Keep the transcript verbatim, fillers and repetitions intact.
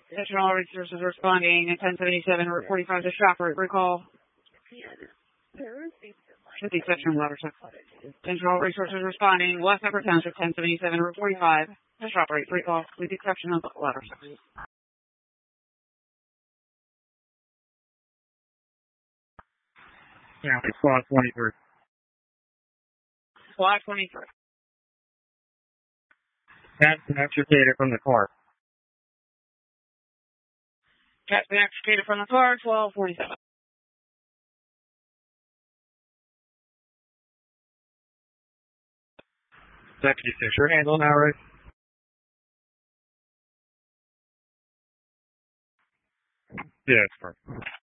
Additional resources responding at ten seventy-seven, Route forty-five to Shoprite. Recall. fifty section ladder section. Additional resources responding West Upper Township, ten seventy-seven, Route forty-five to Shoprite. Recall with the exception of the ladder section. Yeah, squad twenty-three. Squad twenty-three. Cat's been extricated from the car. Cat's been extricated from the car, twelve forty-seven. Deputy six, your handle now, right? Yeah, it's perfect.